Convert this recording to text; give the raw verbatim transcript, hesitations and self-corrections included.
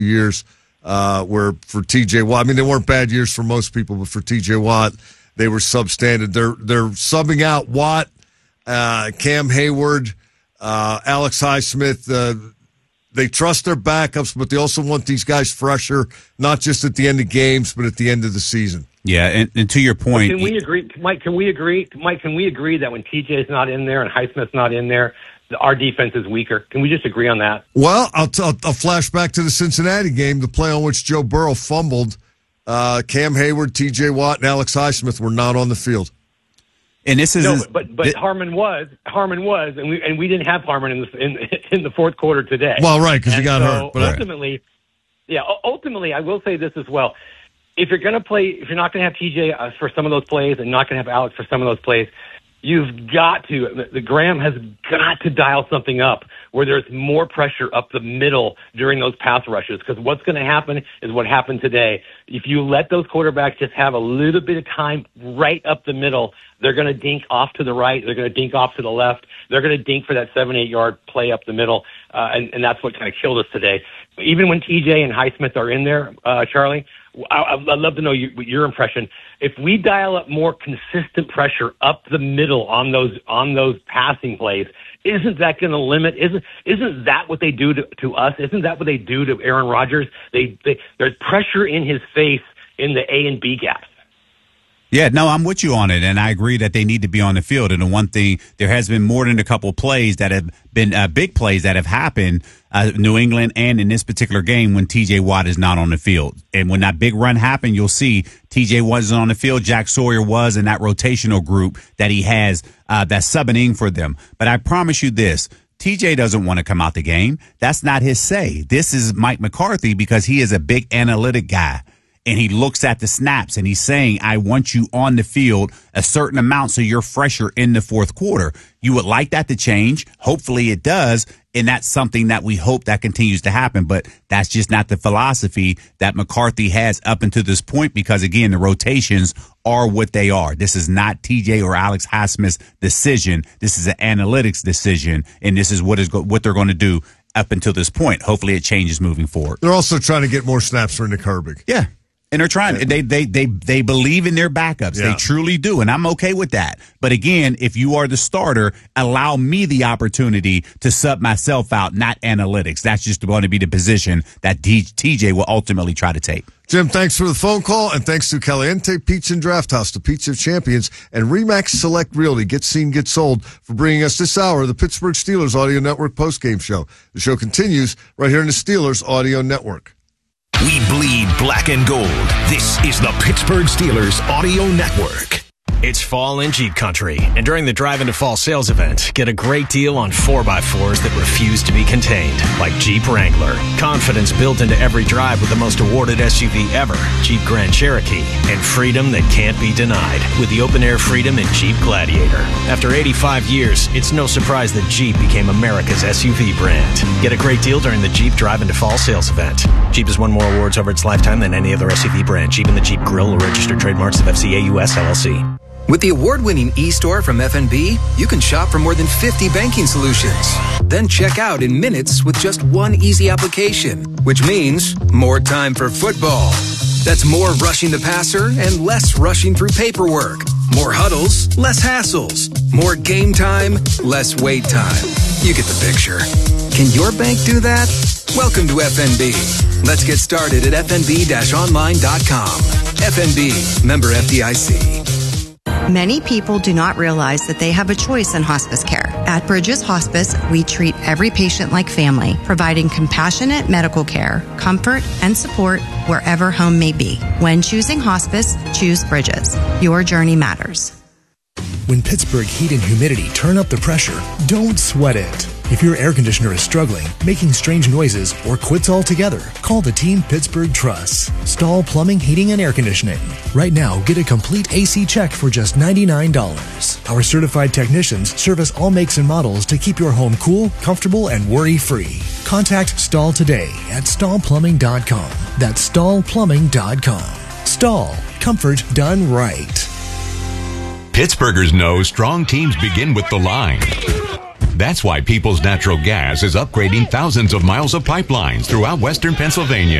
years uh, where for T J Watt, I mean, they weren't bad years for most people, but for T J Watt, they were substandard. They're, they're subbing out Watt, uh, Cam Hayward, uh, Alex Highsmith. Uh, they trust their backups, but they also want these guys fresher, not just at the end of games, but at the end of the season. Yeah, and, and to your point, can we agree, Mike? Can we agree, Mike? Can we agree that when T J's not in there and Highsmith's not in there, our defense is weaker? Can we just agree on that? Well, I'll, t- I'll flash back to the Cincinnati game, the play on which Joe Burrow fumbled. Uh, Cam Hayward, T J Watt, and Alex Highsmith were not on the field. And this is no, but but th- Harmon was Harmon was, and we and we didn't have Harmon in the in, in the fourth quarter today. Well, right, because he got so hurt. But ultimately, right. yeah, ultimately, I will say this as well. If you're going to play, if you're not going to have T J uh, for some of those plays and not going to have Alex for some of those plays, you've got to, the, the Graham has got to dial something up where there's more pressure up the middle during those pass rushes. Because what's going to happen is what happened today. If you let those quarterbacks just have a little bit of time right up the middle, they're going to dink off to the right. They're going to dink off to the left. They're going to dink for that seven, eight yard play up the middle. Uh, and, and that's what kind of killed us today. Even when T J and Highsmith are in there, uh, Charlie, I, I'd love to know you, your impression. If we dial up more consistent pressure up the middle on those on those passing plays, isn't that going to limit? Isn't isn't that what they do to, to us? Isn't that what they do to Aaron Rodgers? They, they there's pressure in his face in the A and B gaps. Yeah, no, I'm with you on it, and I agree that they need to be on the field. And the one thing, there has been more than a couple plays that have been uh, big plays that have happened, uh, New England and in this particular game when T J Watt is not on the field. And when that big run happened, you'll see T J wasn't on the field. Jack Sawyer was in that rotational group that he has uh, that's subbing in for them. But I promise you this. T J doesn't want to come out the game. That's not his say. This is Mike McCarthy because he is a big analytic guy. And he looks at the snaps and he's saying, I want you on the field a certain amount so you're fresher in the fourth quarter. You would like that to change. Hopefully it does. And that's something that we hope that continues to happen. But that's just not the philosophy that McCarthy has up until this point because, again, the rotations are what they are. This is not T J or Alex Highsmith's decision. This is an analytics decision. And this is what is go- what they're going to do up until this point. Hopefully it changes moving forward. They're also trying to get more snaps for Nick Herbig. Yeah. And they're trying to, they, they, they, they believe in their backups. Yeah. They truly do. And I'm okay with that. But again, if you are the starter, allow me the opportunity to sub myself out, not analytics. That's just going to be the position that D- T J will ultimately try to take. Jim, thanks for the phone call. And thanks to Caliente Pizza and Draft House, the Pizza of Champions, and Remax Select Realty. Get seen, get sold for bringing us this hour of the Pittsburgh Steelers Audio Network postgame show. The show continues right here in the Steelers Audio Network. We bleed black and gold. This is the Pittsburgh Steelers Audio Network. It's fall in Jeep country, and during the Drive into Fall sales event, get a great deal on four by fours that refuse to be contained, like Jeep Wrangler. Confidence built into every drive with the most awarded S U V ever, Jeep Grand Cherokee, and freedom that can't be denied with the open-air freedom in Jeep Gladiator. After eighty-five years, it's no surprise that Jeep became America's S U V brand. Get a great deal during the Jeep Drive into Fall sales event. Jeep has won more awards over its lifetime than any other S U V brand. Jeep and the Jeep Grill are registered trademarks of F C A U S L L C. With the award-winning e-store from F N B, you can shop for more than fifty banking solutions. Then check out in minutes with just one easy application, which means more time for football. That's more rushing the passer and less rushing through paperwork. More huddles, less hassles. More game time, less wait time. You get the picture. Can your bank do that? Welcome to F N B. Let's get started at f n b dash online dot com. F N B, member F D I C. Many people do not realize that they have a choice in hospice care. At Bridges Hospice, we treat every patient like family, providing compassionate medical care, comfort, and support wherever home may be. When choosing hospice, choose Bridges. Your journey matters. When Pittsburgh heat and humidity turn up the pressure, don't sweat it. If your air conditioner is struggling, making strange noises, or quits altogether, call the team Pittsburgh trusts. Stahl Plumbing, Heating, and Air Conditioning. Right now, get a complete A C check for just ninety-nine dollars. Our certified technicians service all makes and models to keep your home cool, comfortable, and worry-free. Contact Stahl today at stahl plumbing dot com. That's stahl plumbing dot com. Stahl, comfort done right. Pittsburghers know strong teams begin with the line. That's why Peoples Natural Gas is upgrading thousands of miles of pipelines throughout western Pennsylvania.